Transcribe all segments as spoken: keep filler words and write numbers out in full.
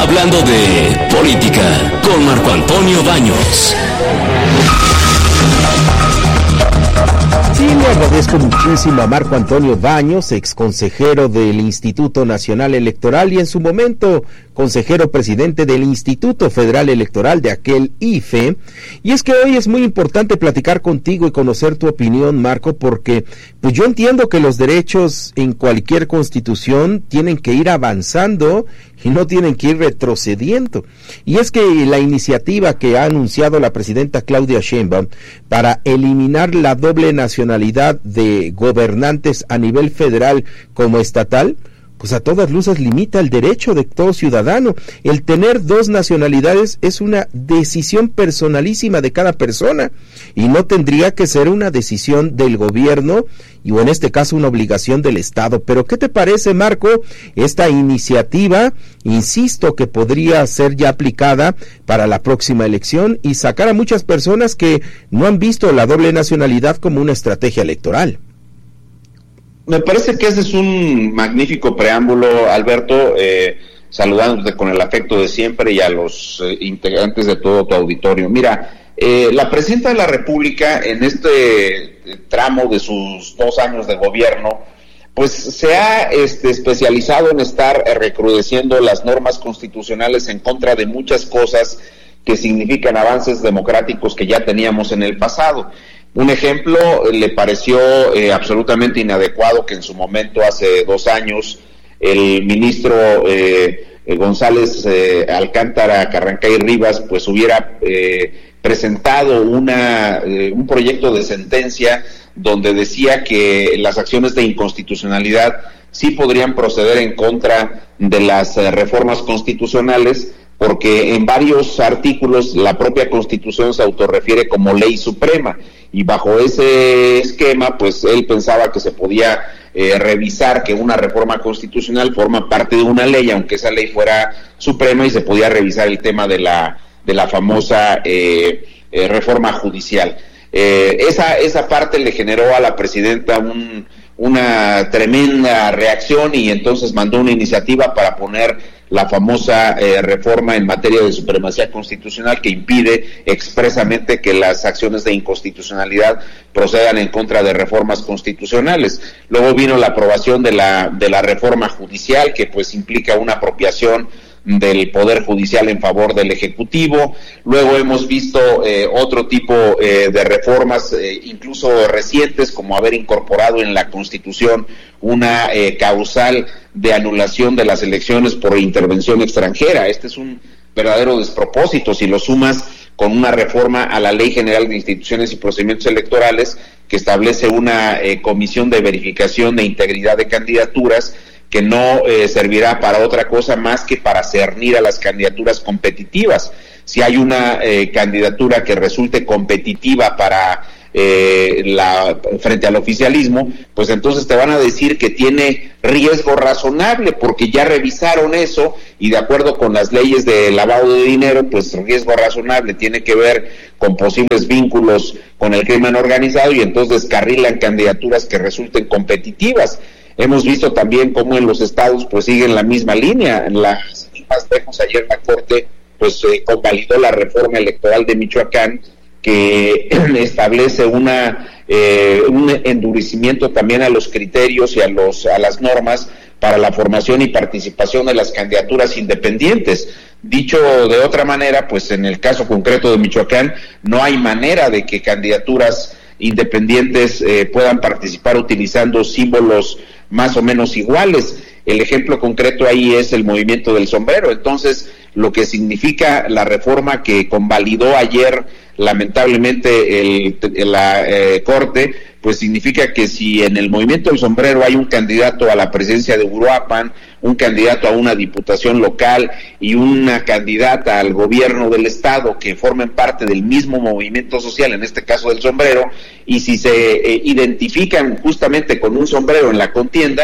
hablando de política con Marco Antonio Baños. Sí, le agradezco muchísimo a Marco Antonio Baños, ex consejero del Instituto Nacional Electoral y en su momento consejero presidente del Instituto Federal Electoral de aquel I F E. Y es que hoy es muy importante platicar contigo y conocer tu opinión, Marco, porque pues yo entiendo que los derechos en cualquier constitución tienen que ir avanzando y no tienen que ir retrocediendo. Y es que la iniciativa que ha anunciado la presidenta Claudia Sheinbaum para eliminar la doble nacionalidad de gobernantes a nivel federal como estatal, pues a todas luces limita el derecho de todo ciudadano. El tener dos nacionalidades es una decisión personalísima de cada persona y no tendría que ser una decisión del gobierno y o en este caso una obligación del Estado. Pero ¿qué te parece, Marco, esta iniciativa? Insisto que podría ser ya aplicada para la próxima elección y sacar a muchas personas que no han visto la doble nacionalidad como una estrategia electoral. Me parece que ese es un magnífico preámbulo, Alberto, eh, saludándote con el afecto de siempre y a los eh, integrantes de todo tu auditorio. Mira, eh, la presidenta de la República en este tramo de sus dos años de gobierno, pues se ha este, especializado en estar recrudeciendo las normas constitucionales en contra de muchas cosas que significan avances democráticos que ya teníamos en el pasado. Un ejemplo, le pareció eh, absolutamente inadecuado que en su momento, hace dos años, el ministro eh, González eh, Alcántara Carrancay Rivas pues hubiera eh, presentado una eh, un proyecto de sentencia donde decía que las acciones de inconstitucionalidad sí podrían proceder en contra de las eh, reformas constitucionales, porque en varios artículos la propia Constitución se autorrefiere como ley suprema, y bajo ese esquema pues él pensaba que se podía eh, revisar que una reforma constitucional forma parte de una ley, aunque esa ley fuera suprema, y se podía revisar el tema de la de la famosa eh, eh, reforma judicial. Eh, esa esa parte le generó a la presidenta un, una tremenda reacción, y entonces mandó una iniciativa para poner la famosa eh, reforma en materia de supremacía constitucional, que impide expresamente que las acciones de inconstitucionalidad procedan en contra de reformas constitucionales. Luego vino la aprobación de la de la reforma judicial, que pues implica una apropiación del Poder Judicial en favor del Ejecutivo. Luego hemos visto eh, otro tipo eh, de reformas, eh, incluso recientes, como haber incorporado en la Constitución una eh, causal de anulación de las elecciones por intervención extranjera. Este es un verdadero despropósito si lo sumas con una reforma a la Ley General de Instituciones y Procedimientos Electorales, que establece una eh, comisión de verificación de integridad de candidaturas, que no eh, servirá para otra cosa más que para cernir a las candidaturas competitivas. Si hay una eh, candidatura que resulte competitiva para eh, la frente al oficialismo, pues entonces te van a decir que tiene riesgo razonable, porque ya revisaron eso, y de acuerdo con las leyes de lavado de dinero, pues riesgo razonable tiene que ver con posibles vínculos con el crimen organizado, y entonces descarrilan candidaturas que resulten competitivas. Hemos visto también cómo en los estados pues siguen la misma línea. En las más lejos, ayer la Corte pues eh, convalidó la reforma electoral de Michoacán, que establece una eh, un endurecimiento también a los criterios y a los a las normas para la formación y participación de las candidaturas independientes. Dicho de otra manera, pues en el caso concreto de Michoacán no hay manera de que candidaturas independientes eh, puedan participar utilizando símbolos más o menos iguales. El ejemplo concreto ahí es el movimiento del sombrero. Entonces, lo que significa la reforma que convalidó ayer lamentablemente el, la eh, Corte, pues significa que si en el movimiento del sombrero hay un candidato a la presidencia de Uruapan, un candidato a una diputación local y una candidata al gobierno del estado que formen parte del mismo movimiento social, en este caso del sombrero, y si se eh, identifican justamente con un sombrero en la contienda,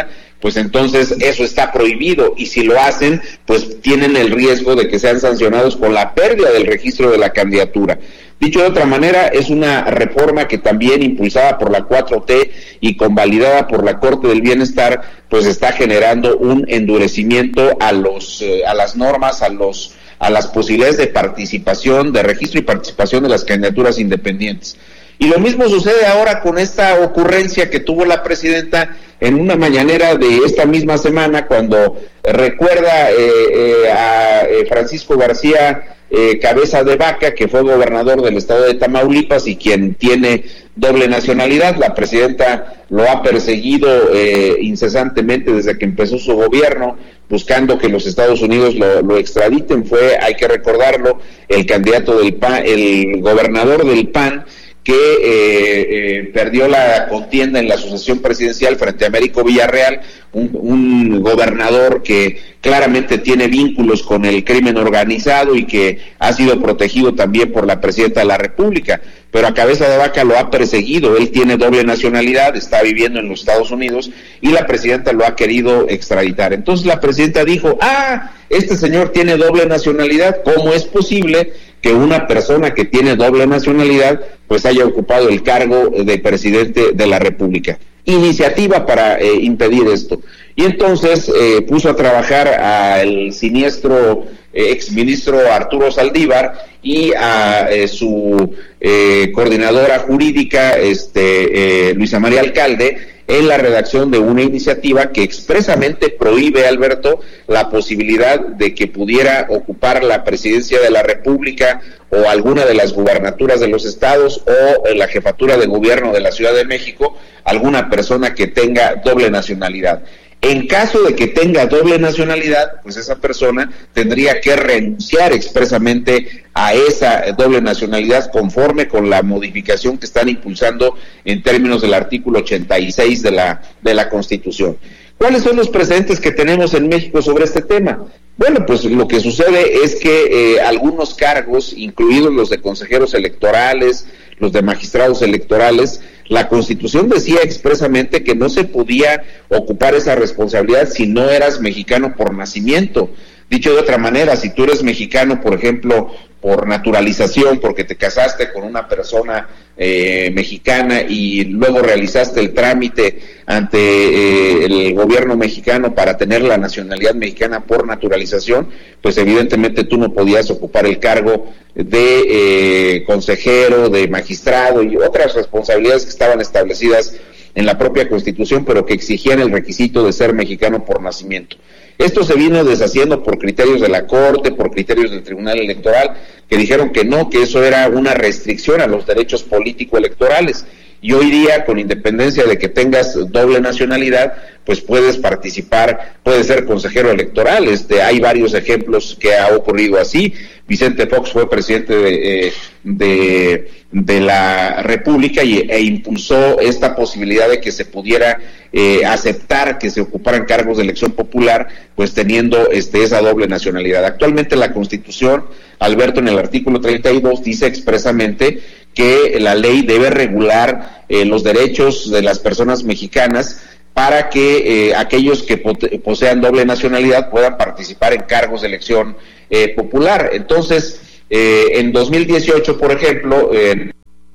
pues entonces eso está prohibido, y si lo hacen, pues tienen el riesgo de que sean sancionados con la pérdida del registro de la candidatura. Dicho de otra manera, es una reforma que también, impulsada por la cuatro T y convalidada por la Corte del Bienestar, pues está generando un endurecimiento a los eh, a las normas, a los a las posibilidades de participación, de registro y participación de las candidaturas independientes. Y lo mismo sucede ahora con esta ocurrencia que tuvo la presidenta en una mañanera de esta misma semana, cuando recuerda eh, eh, a eh, Francisco García eh, Cabeza de Vaca, que fue gobernador del estado de Tamaulipas y quien tiene doble nacionalidad. La presidenta lo ha perseguido eh, incesantemente desde que empezó su gobierno, buscando que los Estados Unidos lo, lo extraditen. Fue, hay que recordarlo, el candidato del P A N, el gobernador del P A N, que eh, eh, perdió la contienda en la sucesión presidencial frente a Américo Villarreal, un, un gobernador que claramente tiene vínculos con el crimen organizado y que ha sido protegido también por la presidenta de la República, pero a Cabeza de Vaca lo ha perseguido. Él tiene doble nacionalidad, está viviendo en los Estados Unidos y la presidenta lo ha querido extraditar. Entonces la presidenta dijo, ah, este señor tiene doble nacionalidad, ¿cómo es posible que una persona que tiene doble nacionalidad pues haya ocupado el cargo de presidente de la República? Iniciativa para eh, impedir esto. Y entonces eh, puso a trabajar al siniestro eh, exministro Arturo Saldívar y a eh, su eh, coordinadora jurídica, este eh, Luisa María Alcalde, en la redacción de una iniciativa que expresamente prohíbe, Alberto, la posibilidad de que pudiera ocupar la presidencia de la República o alguna de las gubernaturas de los estados o en la jefatura de gobierno de la Ciudad de México alguna persona que tenga doble nacionalidad. En caso de que tenga doble nacionalidad, pues esa persona tendría que renunciar expresamente a esa doble nacionalidad conforme con la modificación que están impulsando en términos del artículo ochenta y seis de la de la Constitución. ¿Cuáles son los precedentes que tenemos en México sobre este tema? Bueno, pues lo que sucede es que eh, algunos cargos, incluidos los de consejeros electorales, los de magistrados electorales, la Constitución decía expresamente que no se podía ocupar esa responsabilidad si no eras mexicano por nacimiento. Dicho de otra manera, si tú eres mexicano, por ejemplo, por naturalización, porque te casaste con una persona eh, mexicana y luego realizaste el trámite ante eh, el gobierno mexicano para tener la nacionalidad mexicana por naturalización, pues evidentemente tú no podías ocupar el cargo de eh, consejero, de magistrado y otras responsabilidades que estaban establecidas en la propia Constitución, pero que exigían el requisito de ser mexicano por nacimiento. Esto se vino deshaciendo por criterios de la Corte, por criterios del Tribunal Electoral, que dijeron que no, que eso era una restricción a los derechos político-electorales. Y hoy día, con independencia de que tengas doble nacionalidad, pues puedes participar, puedes ser consejero electoral. Este, hay varios ejemplos que ha ocurrido así. Vicente Fox fue presidente de, eh, de, de la República y, e impulsó esta posibilidad de que se pudiera eh, aceptar que se ocuparan cargos de elección popular, pues teniendo este, esa doble nacionalidad. Actualmente la Constitución, Alberto, en el artículo treinta y dos dice expresamente que la ley debe regular eh, los derechos de las personas mexicanas para que eh, aquellos que posean doble nacionalidad puedan participar en cargos de elección eh, popular. Entonces, eh, en dos mil dieciocho, por ejemplo, eh,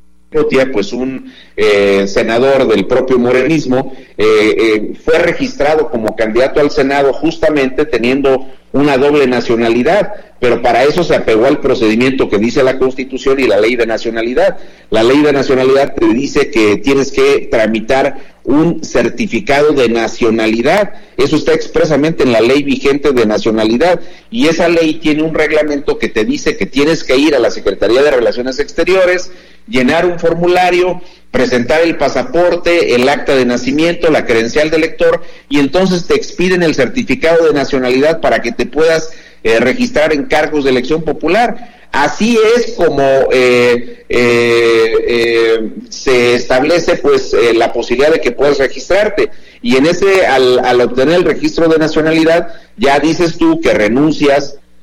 pues un eh, senador del propio morenismo eh, eh, fue registrado como candidato al Senado justamente teniendo una doble nacionalidad, pero para eso se apegó al procedimiento que dice la Constitución y la Ley de Nacionalidad. La Ley de Nacionalidad te dice que tienes que tramitar un certificado de nacionalidad. Eso está expresamente en la ley vigente de nacionalidad, y esa ley tiene un reglamento que te dice que tienes que ir a la Secretaría de Relaciones Exteriores, llenar un formulario, presentar el pasaporte, el acta de nacimiento, la credencial de elector, y entonces te expiden el certificado de nacionalidad para que te puedas eh, registrar en cargos de elección popular. Así es como eh, eh, eh, se establece pues eh, la posibilidad de que puedas registrarte, y en ese al, al obtener el registro de nacionalidad ya dices tú que renuncias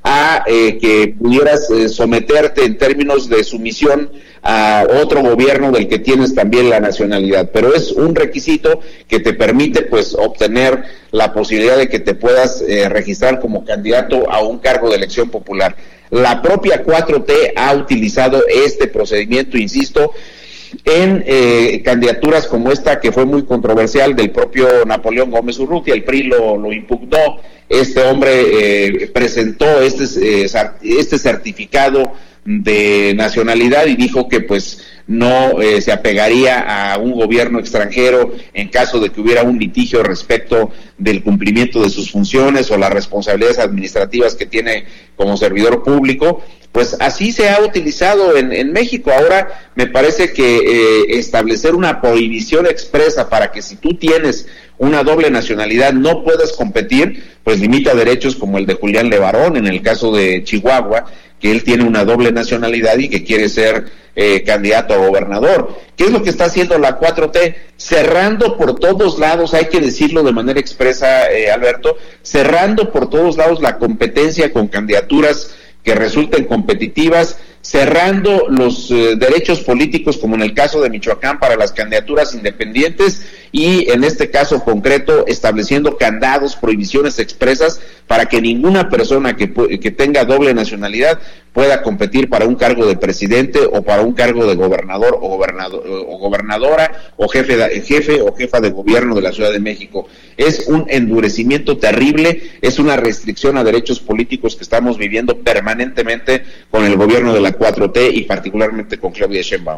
a eh, que pudieras eh, someterte en términos de sumisión a otro gobierno del que tienes también la nacionalidad, pero es un requisito que te permite pues obtener la posibilidad de que te puedas eh, registrar como candidato a un cargo de elección popular. La propia cuatro T ha utilizado este procedimiento, insisto, en eh, candidaturas como esta que fue muy controversial del propio Napoleón Gómez Urrutia. El P R I lo, lo impugnó, este hombre eh, presentó este, eh, este certificado de nacionalidad y dijo que pues no eh, se apegaría a un gobierno extranjero en caso de que hubiera un litigio respecto del cumplimiento de sus funciones o las responsabilidades administrativas que tiene como servidor público. Pues así se ha utilizado en, en México. Ahora me parece que eh, establecer una prohibición expresa para que si tú tienes una doble nacionalidad no puedas competir, pues limita derechos como el de Julián Levarón en el caso de Chihuahua, que él tiene una doble nacionalidad y que quiere ser eh, candidato a gobernador. ¿Qué es lo que está haciendo la cuatro T? Cerrando por todos lados, hay que decirlo de manera expresa, eh, Alberto, cerrando por todos lados la competencia con candidaturas que resulten competitivas, cerrando los eh, derechos políticos, como en el caso de Michoacán, para las candidaturas independientes, y en este caso concreto, estableciendo candados, prohibiciones expresas, para que ninguna persona que, que tenga doble nacionalidad pueda competir para un cargo de presidente o para un cargo de gobernador o, gobernador, o gobernadora o jefe, de, jefe o jefa de gobierno de la Ciudad de México. Es un endurecimiento terrible, es una restricción a derechos políticos que estamos viviendo permanentemente con el gobierno de la cuatro T y particularmente con Claudia Sheinbaum.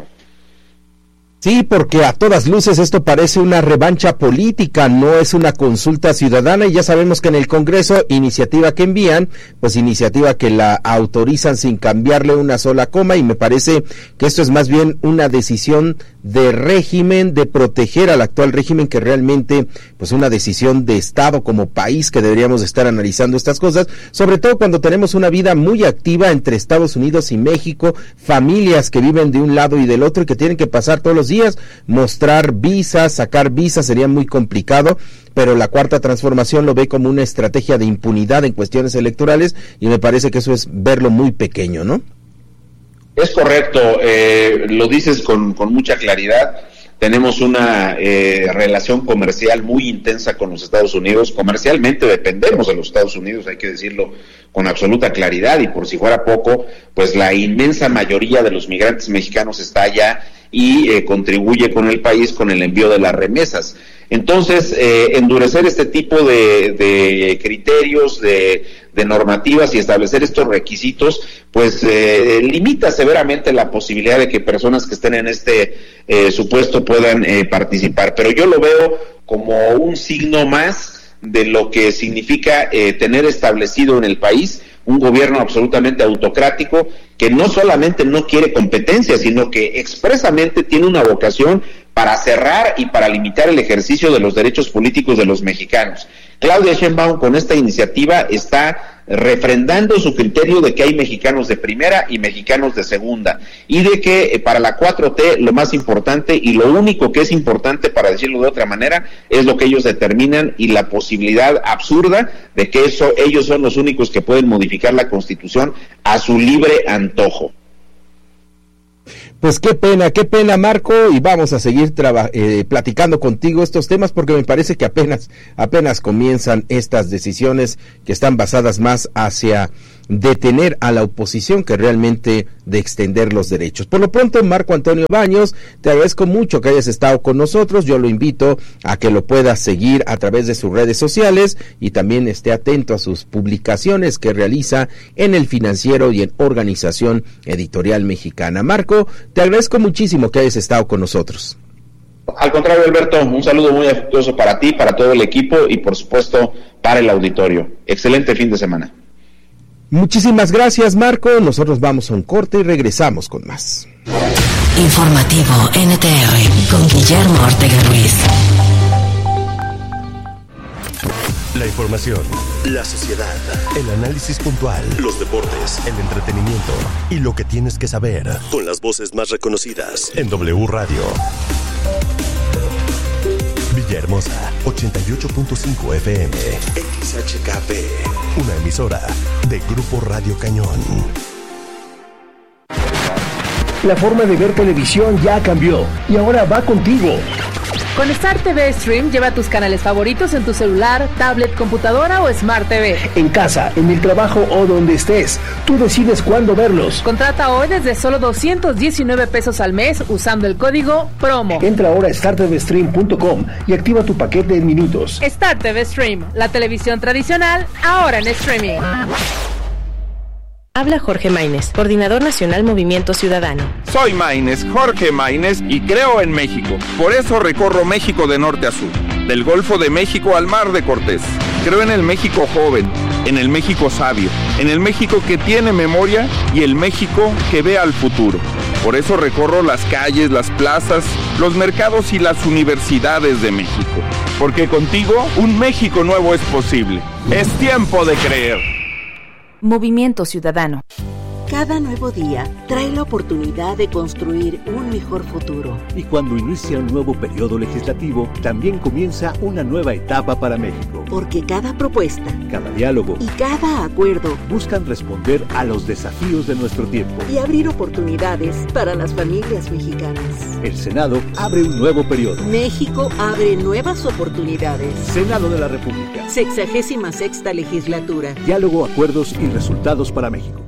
Sí, porque a todas luces esto parece una revancha política, no es una consulta ciudadana, y ya sabemos que en el Congreso, iniciativa que envían, pues iniciativa que la autorizan sin cambiarle una sola coma, y me parece que esto es más bien una decisión de régimen, de proteger al actual régimen, que realmente pues una decisión de Estado como país, que deberíamos estar analizando estas cosas, sobre todo cuando tenemos una vida muy activa entre Estados Unidos y México, familias que viven de un lado y del otro y que tienen que pasar todos los días, mostrar visas, sacar visas sería muy complicado, pero la Cuarta Transformación lo ve como una estrategia de impunidad en cuestiones electorales, y me parece que eso es verlo muy pequeño, ¿no? Es correcto, eh, lo dices con, con mucha claridad. Tenemos una eh, relación comercial muy intensa con los Estados Unidos. Comercialmente dependemos de los Estados Unidos, hay que decirlo con absoluta claridad, y por si fuera poco, pues la inmensa mayoría de los migrantes mexicanos está allá y eh, contribuye con el país con el envío de las remesas. Entonces, eh, endurecer este tipo de, de criterios, de, de normativas y establecer estos requisitos, pues eh, limita severamente la posibilidad de que personas que estén en este eh, supuesto puedan eh, participar. Pero yo lo veo como un signo más de lo que significa eh, tener establecido en el país un gobierno absolutamente autocrático, que no solamente no quiere competencia, sino que expresamente tiene una vocación para cerrar y para limitar el ejercicio de los derechos políticos de los mexicanos. Claudia Sheinbaum con esta iniciativa está refrendando su criterio de que hay mexicanos de primera y mexicanos de segunda, y de que eh, para la cuatro T lo más importante y lo único que es importante, para decirlo de otra manera, es lo que ellos determinan, y la posibilidad absurda de que eso ellos son los únicos que pueden modificar la Constitución a su libre antojo. Pues qué pena, qué pena, Marco, y vamos a seguir traba, eh, platicando contigo estos temas, porque me parece que apenas, apenas comienzan estas decisiones que están basadas más hacia detener a la oposición que realmente de extender los derechos. Por lo pronto, Marco Antonio Baños, te agradezco mucho que hayas estado con nosotros. Yo lo invito a que lo puedas seguir a través de sus redes sociales y también esté atento a sus publicaciones que realiza en El Financiero y en Organización Editorial Mexicana. Marco, te agradezco muchísimo que hayas estado con nosotros. Al contrario, Alberto, un saludo muy afectuoso para ti, para todo el equipo y por supuesto para el auditorio. Excelente fin de semana. Muchísimas gracias, Marco. Nosotros vamos a un corte y regresamos con más. Informativo N T R con Guillermo Ortega Ruiz. La información, la sociedad, el análisis puntual, los deportes, el entretenimiento y lo que tienes que saber con las voces más reconocidas en W Radio. Villahermosa, ochenta y ocho punto cinco F M. X H K P, una emisora de Grupo Radio Cañón. La forma de ver televisión ya cambió y ahora va contigo. Con Star T V Stream lleva tus canales favoritos en tu celular, tablet, computadora o Smart T V. En casa, en el trabajo o donde estés, tú decides cuándo verlos. Contrata hoy desde solo doscientos diecinueve pesos al mes usando el código PROMO. Entra ahora a star t v stream punto com y activa tu paquete en minutos. Star T V Stream, la televisión tradicional, ahora en streaming. Habla Jorge Maínez, Coordinador Nacional Movimiento Ciudadano. Soy Maínez, Jorge Maínez, y creo en México. Por eso recorro México de norte a sur, del Golfo de México al Mar de Cortés. Creo en el México joven, en el México sabio, en el México que tiene memoria y el México que ve al futuro. Por eso recorro las calles, las plazas, los mercados y las universidades de México. Porque contigo un México nuevo es posible. Es tiempo de creer. Movimiento Ciudadano. Cada nuevo día trae la oportunidad de construir un mejor futuro. Y cuando inicia un nuevo periodo legislativo, también comienza una nueva etapa para México. Porque cada propuesta, cada diálogo y cada acuerdo buscan responder a los desafíos de nuestro tiempo y abrir oportunidades para las familias mexicanas. El Senado abre un nuevo periodo. México abre nuevas oportunidades. Senado de la República. Sexagésima sexta legislatura. Diálogo, acuerdos y resultados para México.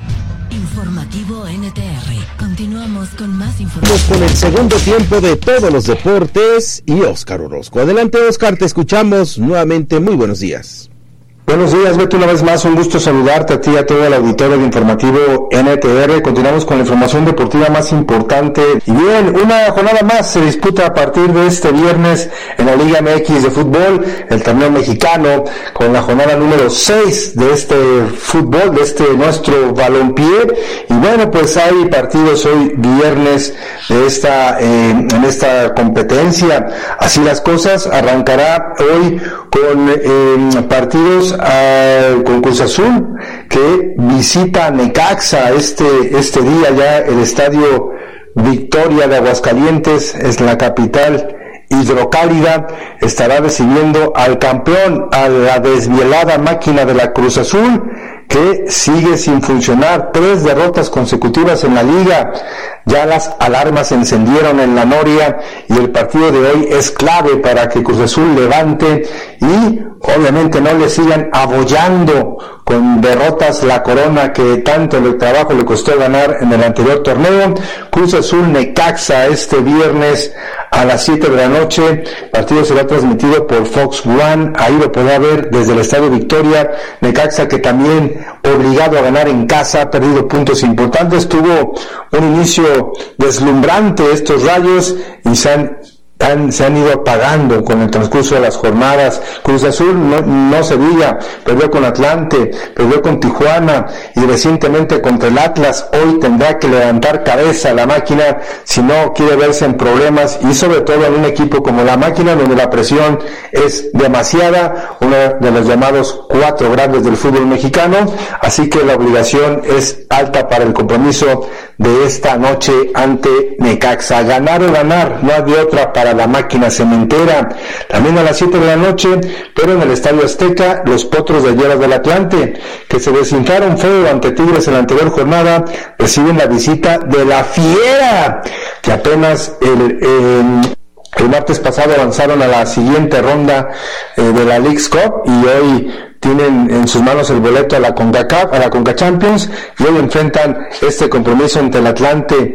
Informativo N T R. Continuamos con más información. Con el segundo tiempo de todos los deportes y Óscar Orozco. Adelante, Óscar, te escuchamos nuevamente. Muy buenos días. Buenos días, Beto, una vez más, un gusto saludarte a ti y a todo el auditorio de Informativo N T R. Continuamos con la información deportiva más importante. Y bien, una jornada más se disputa a partir de este viernes en la Liga M X de fútbol, el torneo mexicano, con la jornada número seis de este fútbol, de este nuestro balompié. Y bueno, pues hay partidos hoy viernes de esta, eh, en esta competencia. Así las cosas, arrancará hoy con eh, partidos Uh, con Cruz Azul, que visita a Necaxa este, este día. Ya el estadio Victoria de Aguascalientes, es la capital hidrocálida, estará recibiendo al campeón, a la desvielada máquina de la Cruz Azul, que sigue sin funcionar. Tres derrotas consecutivas en la liga. Ya las alarmas se encendieron en la Noria y el partido de hoy es clave para que Cruz Azul levante y obviamente no le sigan abollando con derrotas la corona que tanto el trabajo le costó ganar en el anterior torneo. Cruz Azul Necaxa este viernes a las siete de la noche. El partido será transmitido por Fox One. Ahí lo podrá ver desde el Estadio Victoria. Necaxa, que también obligado a ganar en casa, ha perdido puntos importantes. Tuvo un inicio deslumbrante estos Rayos y se han Han, se han ido apagando con el transcurso de las jornadas. Cruz Azul no, no se diga, perdió con Atlante, perdió con Tijuana y recientemente contra el Atlas. Hoy tendrá que levantar cabeza la máquina si no quiere verse en problemas, y sobre todo en un equipo como la máquina, donde la presión es demasiada, uno de los llamados cuatro grandes del fútbol mexicano. Así que la obligación es alta para el compromiso de esta noche ante Necaxa. Ganar o ganar, no hay otra para la máquina cementera. También a las siete de la noche, pero en el Estadio Azteca, los Potros de Hierbas del Atlante, que se desinflaron feo ante Tigres en la anterior jornada, reciben la visita de la Fiera, que apenas el, eh, el martes pasado avanzaron a la siguiente ronda eh, de la Leagues Cup, y hoy tienen en sus manos el boleto a la CONCACAF, a la CONCA Champions, y hoy enfrentan este compromiso ante el Atlante.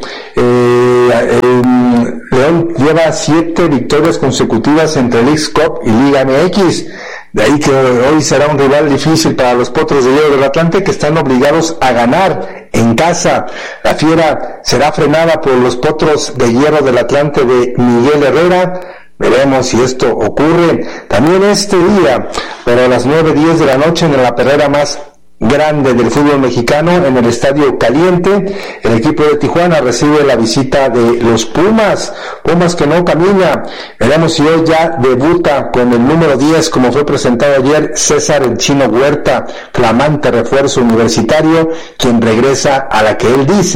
Eh, eh, León lleva siete victorias consecutivas entre Leagues Cup y Liga M X, de ahí que hoy será un rival difícil para los Potros de Hierro del Atlante, que están obligados a ganar en casa. La Fiera será frenada por los Potros de Hierro del Atlante de Miguel Herrera. Veremos si esto ocurre. También este día, pero a las nueve diez de la noche, en la perrera más grande del fútbol mexicano, en el Estadio Caliente, el equipo de Tijuana recibe la visita de los Pumas. Pumas que no camina. Veremos si hoy ya debuta con el número diez, como fue presentado ayer, César el Chino Huerta, flamante refuerzo universitario, quien regresa a la que él dice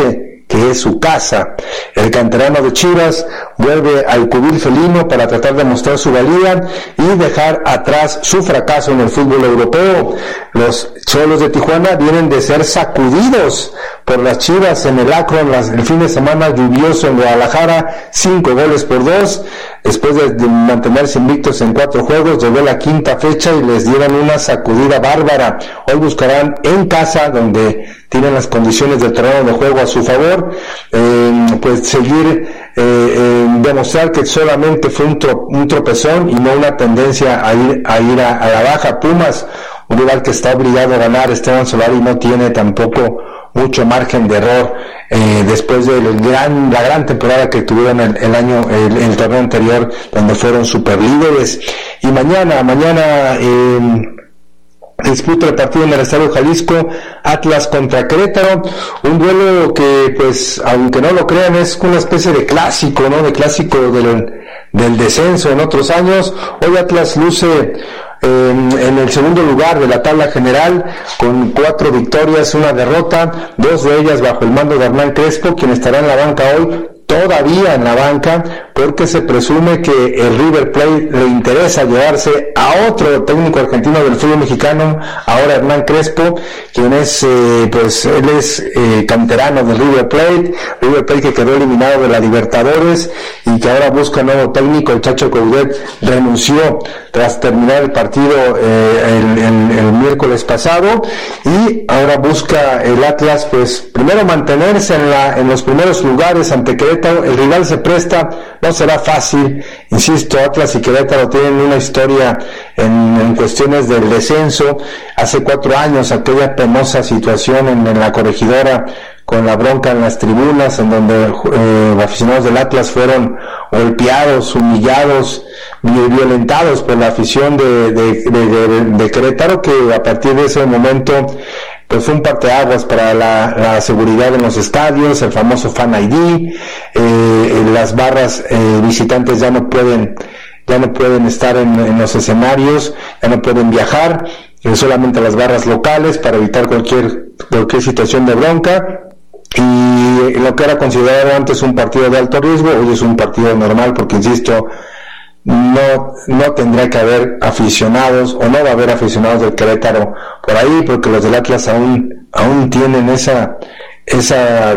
que es su casa. El canterano de Chivas vuelve al cubil felino para tratar de mostrar su valía y dejar atrás su fracaso en el fútbol europeo. Los Xolos de Tijuana vienen de ser sacudidos por las Chivas en el Akron el fin de semana lluvioso en Guadalajara, cinco goles por dos. Después de, de mantenerse invictos en cuatro juegos, llegó la quinta fecha y les dieron una sacudida bárbara. Hoy buscarán en casa, donde tienen las condiciones del terreno de juego a su favor, eh, pues seguir, eh, eh, demostrar que solamente fue un, tro, un tropezón y no una tendencia a ir a, ir a, a la baja. Pumas, un rival que está obligado a ganar, Esteban Solari no tiene tampoco mucho margen de error, eh, después de el gran, la gran temporada que tuvieron el, el año, el, el torneo anterior, donde fueron superlíderes. Y mañana, mañana, eh, disputa el partido en el Estadio Jalisco, Atlas contra Querétaro, un duelo que, pues, aunque no lo crean, es una especie de clásico, ¿no? De clásico del, del descenso en otros años. Hoy Atlas luce En, en el segundo lugar de la tabla general con cuatro victorias, una derrota, dos de ellas bajo el mando de Hernán Crespo, quien estará en la banca hoy, todavía en la banca, porque se presume que el River Plate le interesa llevarse a otro técnico argentino del fútbol mexicano, ahora Hernán Crespo, quien es, eh, pues, él es eh, canterano del River Plate, River Plate que quedó eliminado de la Libertadores y que ahora busca nuevo técnico. El Chacho Coudet renunció tras terminar el partido eh, el, el, el miércoles pasado y ahora busca el Atlas, pues, primero mantenerse en la en los primeros lugares ante Querétaro. El rival se presta, no será fácil, insisto, Atlas y Querétaro tienen una historia en, en cuestiones del descenso. Hace cuatro años aquella penosa situación en, en la Corregidora, con la bronca en las tribunas, en donde eh, aficionados del Atlas fueron golpeados, humillados, violentados por la afición de, de, de, de, de Querétaro, que a partir de ese momento pues fue un parteaguas para la, la seguridad en los estadios, el famoso Fan I D, eh, las barras eh, visitantes ya no pueden ya no pueden estar en, en los escenarios, ya no pueden viajar, eh, solamente las barras locales para evitar cualquier cualquier situación de bronca. Y lo que era considerado antes un partido de alto riesgo, hoy es un partido normal, porque insisto, no no tendrá que haber aficionados, o no va a haber aficionados del Querétaro por ahí, porque los del Atlas aún aún tienen esa esa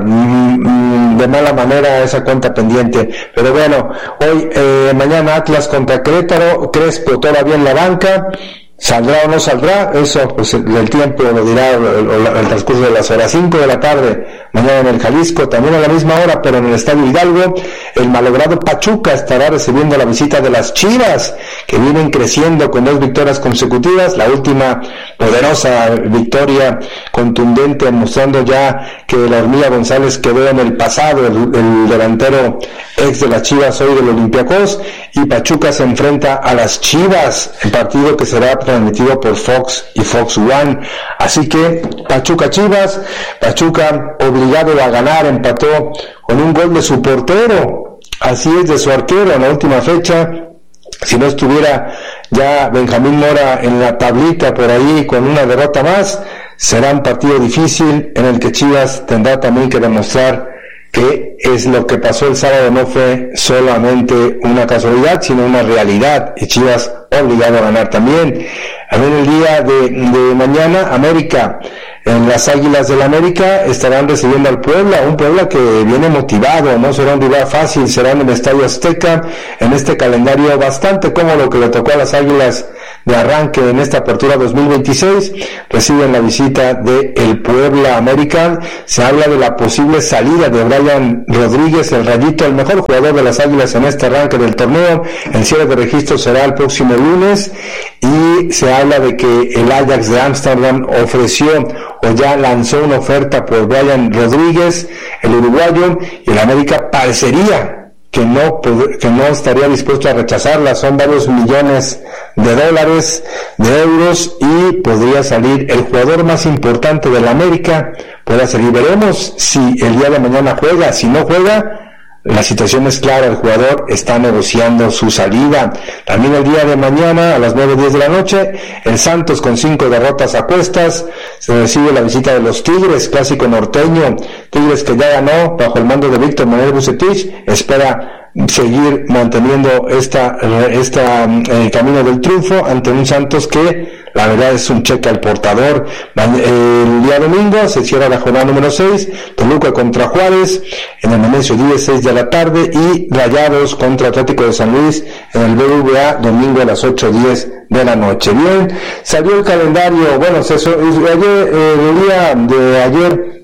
mm, de mala manera esa cuenta pendiente. Pero bueno, hoy eh, mañana Atlas contra Querétaro, Crespo todavía en la banca. ¿Saldrá o no saldrá? Eso, pues el, el tiempo lo dirá el, el, el transcurso de las horas. Cinco de la tarde, mañana en el Jalisco, también a la misma hora, pero en el Estadio Hidalgo, el malogrado Pachuca estará recibiendo la visita de las Chivas, que vienen creciendo con dos victorias consecutivas, la última poderosa victoria contundente, mostrando ya que la Hormiga González quedó en el pasado, el, el delantero ex de las Chivas, hoy del Olympiacos, y Pachuca se enfrenta a las Chivas, el partido que será transmitido por Fox y Fox One. Así que Pachuca Chivas, Pachuca obligado a ganar, empató con un gol de su portero, así es, de su arquero en la última fecha. Si no estuviera ya Benjamín Mora en la tablita por ahí con una derrota más, será un partido difícil en el que Chivas tendrá también que demostrar que es lo que pasó el sábado, no fue solamente una casualidad, sino una realidad, y Chivas obligado a ganar también. También el día de, de mañana, América, en las Águilas del América estarán recibiendo al Puebla, un Puebla que viene motivado, no será un rival fácil, será en el Estadio Azteca, en este calendario bastante cómodo que le tocó a las Águilas de arranque en esta apertura dos mil veintiséis, reciben la visita de el Puebla América. Se habla de la posible salida de Brian Rodríguez, el Rayito, el mejor jugador de las Águilas en este arranque del torneo. El cierre de registro será el próximo lunes y se habla de que el Ajax de Ámsterdam ofreció o ya lanzó una oferta por Brian Rodríguez, el uruguayo, y el América parecería que no que no estaría dispuesto a rechazarla. Son varios millones de dólares, de euros, y podría salir el jugador más importante de la América, pueda salir. Veremos si el día de mañana juega. Si no juega, la situación es clara, el jugador está negociando su salida. También el día de mañana a las nueve diez de la noche, el Santos con cinco derrotas a cuestas se recibe la visita de los Tigres, clásico norteño. Tigres que ya ganó bajo el mando de Víctor Manuel Vucetich, espera seguir manteniendo esta, esta eh, camino del triunfo ante un Santos que la verdad es un cheque al portador. El día domingo se cierra la jornada número seis, Toluca contra Juárez en el Nemesio diez, seis de la tarde, y Rayados contra Atlético de San Luis en el B B V A domingo a las ocho diez de la noche. Bien, salió el calendario, bueno, se, ayer, eh, el día de ayer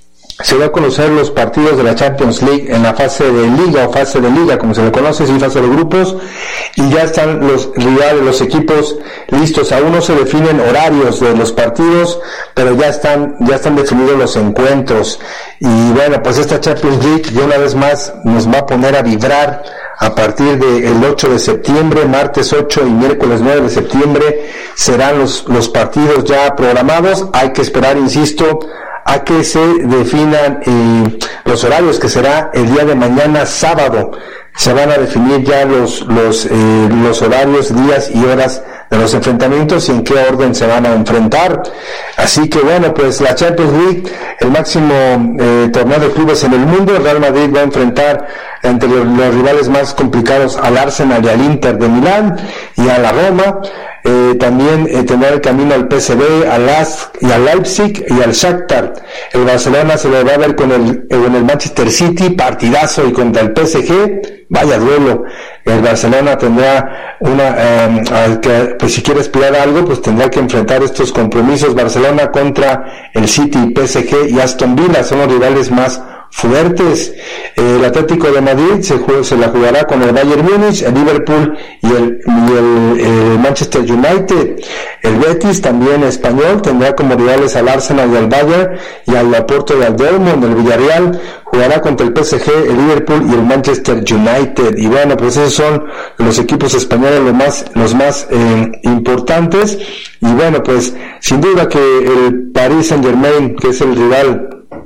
se va a conocer los partidos de la Champions League en la fase de liga o fase de liga, como se le conoce, sí, fase de grupos, y ya están los rivales, los equipos listos. Aún no se definen horarios de los partidos, pero ya están, ya están definidos los encuentros. Y bueno, pues esta Champions League de una vez más nos va a poner a vibrar a partir del ocho de septiembre, martes ocho y miércoles nueve de septiembre serán los, los partidos ya programados. Hay que esperar, insisto, a que se definan eh, los horarios, que será el día de mañana sábado. Se van a definir ya los los eh, los horarios, días y horas de los enfrentamientos y en qué orden se van a enfrentar. Así que bueno, pues la Champions League, el máximo eh, torneo de clubes en el mundo. El Real Madrid va a enfrentar entre los, los rivales más complicados al Arsenal y al Inter de Milán y a la Roma. Eh, también eh, tendrá el camino al P S V, al A S y al Leipzig y al Shakhtar. El Barcelona se lo va a ver con el, con el Manchester City, partidazo, y contra el P S G, vaya duelo. El Barcelona tendrá una, eh, al que, pues si quiere aspirar a algo, pues tendrá que enfrentar estos compromisos. Barcelona contra el City, P S G y Aston Villa son los rivales más fuertes. El Atlético de Madrid se, juega, se la jugará con el Bayern Múnich, el Liverpool y el, y el, el Manchester United. El Betis, también español, tendrá como rivales al Arsenal y al Bayern y al Oporto y al Dortmund. El Villarreal jugará contra el P S G, el Liverpool y el Manchester United. Y bueno, pues esos son los equipos españoles los más, los más eh, importantes. Y bueno, pues sin duda que el Paris Saint-Germain, que es el rival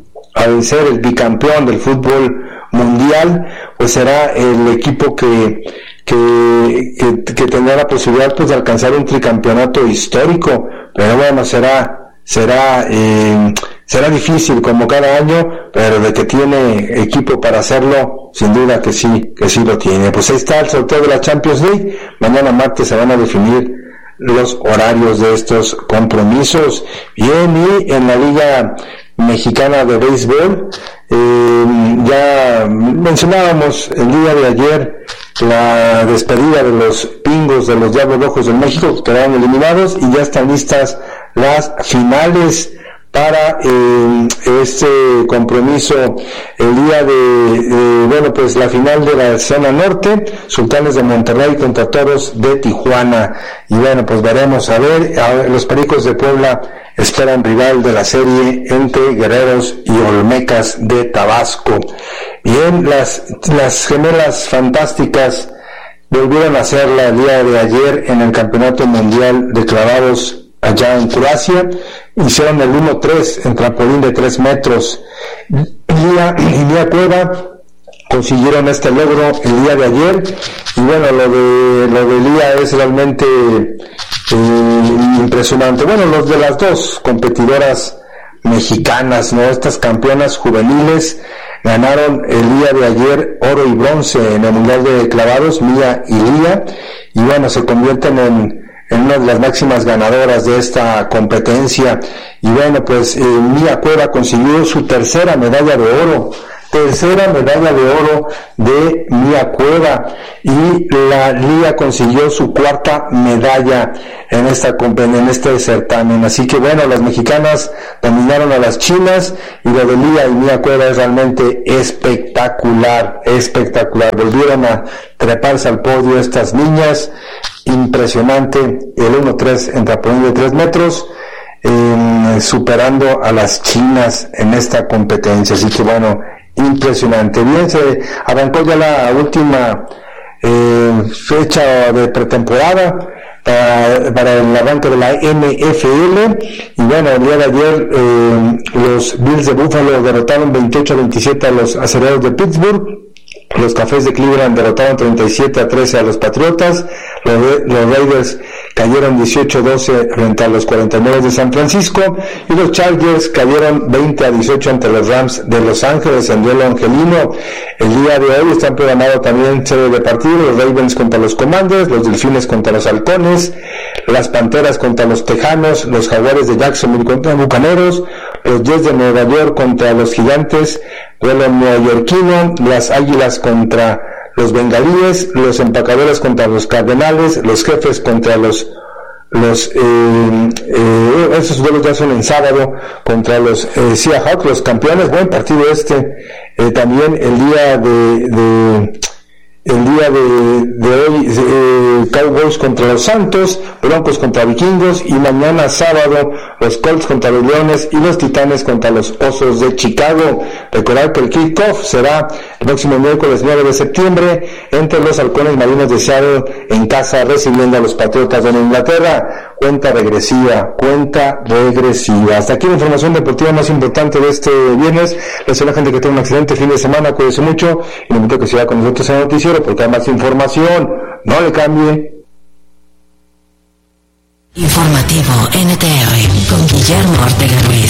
al ser el bicampeón del fútbol mundial, pues será el equipo que que, que, que tendrá la posibilidad pues de alcanzar un tricampeonato histórico. Pero bueno, será será eh, será difícil como cada año, pero de que tiene equipo para hacerlo, sin duda que sí, que sí lo tiene. Pues ahí está el sorteo de la Champions League. Mañana martes se van a definir los horarios de estos compromisos. Bien, y en la Liga Mexicana de Béisbol, eh, ya mencionábamos el día de ayer la despedida de los Pingos de los Diablos Rojos de México, que quedaron eliminados, y ya están listas las finales para eh, este compromiso el día de, eh, bueno, pues la final de la zona norte, Sultanes de Monterrey contra Toros de Tijuana. Y bueno, pues veremos, a ver, a ver, los Pericos de Puebla esperan rival de la serie entre Guerreros y Olmecas de Tabasco. Bien, las, las gemelas fantásticas volvieron a hacerla el día de ayer en el Campeonato Mundial de Clavados allá en Croacia. Hicieron el uno tres en trampolín de tres metros. Lía y Mía Cueva consiguieron este logro el día de ayer. Y bueno, lo de lo de Lía es realmente eh, impresionante. Bueno, los de las dos competidoras mexicanas, ¿no? Estas campeonas juveniles ganaron el día de ayer oro y bronce en el Mundial de Clavados, Mía y Lía. Y bueno, se convierten en en una de las máximas ganadoras de esta competencia. Y bueno, pues eh, Mía Cueva consiguió su tercera medalla de oro, tercera medalla de oro de Mía Cueva, y la Lía consiguió su cuarta medalla en esta en este certamen. Así que bueno, las mexicanas dominaron a las chinas, y lo de Lía y Mía Cueva es realmente espectacular, espectacular. Volvieron a treparse al podio estas niñas. Impresionante el uno tres en trampolín de tres metros, eh, superando a las chinas en esta competencia. Así que bueno, impresionante. Bien, se arrancó ya la última eh, fecha de pretemporada para, para el arranque de la N F L. Y bueno, el día de ayer eh, los Bills de Buffalo derrotaron veintiocho a veintisiete a los Acereros de Pittsburgh. Los Cafés de Cleveland derrotaron treinta y siete a trece a los Patriotas. Los, los Raiders cayeron dieciocho a doce frente a los cuarenta y nueve de San Francisco. Y los Chargers cayeron veinte a dieciocho ante los Rams de Los Ángeles en duelo angelino. El día de hoy están programados también serie de partidos. Los Ravens contra los Commanders, los Delfines contra los Halcones, las Panteras contra los Tejanos, los Jaguares de Jacksonville contra los Bucaneros, los Jets de Nueva York contra los Gigantes, duelo neoyorquino, las Águilas contra los Bengalíes, los Empacadores contra los Cardenales, los Jefes contra los los eh, eh, esos duelos ya son en sábado contra los eh, Seahawks, los campeones. Buen partido este. Eh, también el día de, de el día de, de hoy eh, Cowboys contra los Santos, Broncos contra Vikingos, y mañana sábado los Colts contra los Leones y los Titanes contra los Osos de Chicago. Recordar que el kickoff será el próximo miércoles nueve de septiembre entre los Halcones Marinos de Seattle en casa recibiendo a los Patriotas de Inglaterra. Cuenta regresiva, cuenta regresiva. Hasta aquí la información deportiva más importante de este viernes. Les deseo a la gente que tenga un excelente fin de semana, cuídense mucho y le invito a que siga con nosotros en el noticiero porque hay más información. No le cambie. Informativo N T R con Guillermo Ortega Ruiz.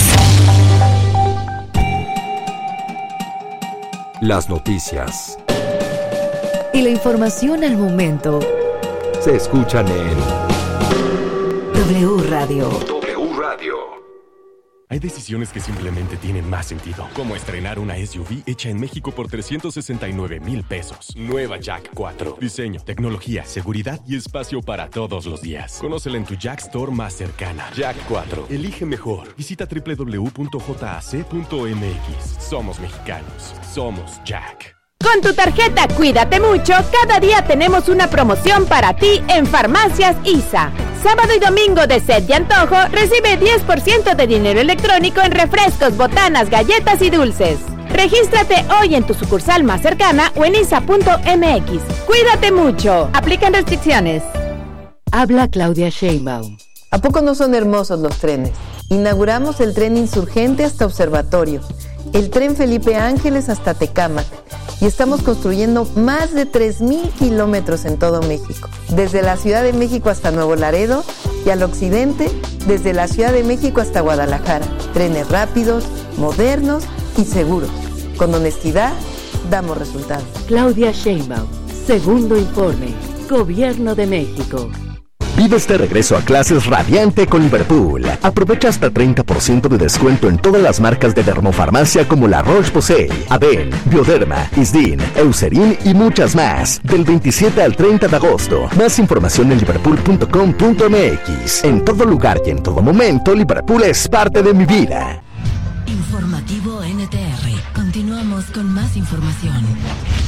Las noticias y la información al momento se escuchan en W Radio. W Radio. Hay decisiones que simplemente tienen más sentido, como estrenar una S U V hecha en México por trescientos sesenta y nueve mil pesos. Nueva Jack cuatro. Diseño, tecnología, seguridad y espacio para todos los días. Conócela en tu Jack Store más cercana. Jack cuatro. Elige mejor. Visita doble u doble u doble u punto j a c punto m x. Somos mexicanos. Somos Jack. Con tu tarjeta Cuídate Mucho, cada día tenemos una promoción para ti en Farmacias I S A. Sábado y domingo de sed y antojo, recibe diez por ciento de dinero electrónico en refrescos, botanas, galletas y dulces. Regístrate hoy en tu sucursal más cercana o en isa punto m x. Cuídate mucho. Aplican restricciones. Habla Claudia Sheinbaum. ¿A poco no son hermosos los trenes? Inauguramos el tren Insurgente hasta Observatorio, el tren Felipe Ángeles hasta Tecámac, y estamos construyendo más de tres mil kilómetros en todo México, desde la Ciudad de México hasta Nuevo Laredo y al occidente, desde la Ciudad de México hasta Guadalajara. Trenes rápidos, modernos y seguros. Con honestidad, damos resultados. Claudia Sheinbaum, segundo informe, Gobierno de México. Vive este regreso a clases radiante con Liverpool. Aprovecha hasta treinta por ciento de descuento en todas las marcas de dermofarmacia como la Roche-Posay, Aven, Bioderma, Isdin, Eucerin y muchas más. Del veintisiete al treinta de agosto. Más información en liverpool punto com punto m x. En todo lugar y en todo momento, Liverpool es parte de mi vida. Informativo N T R. Continuamos con más información.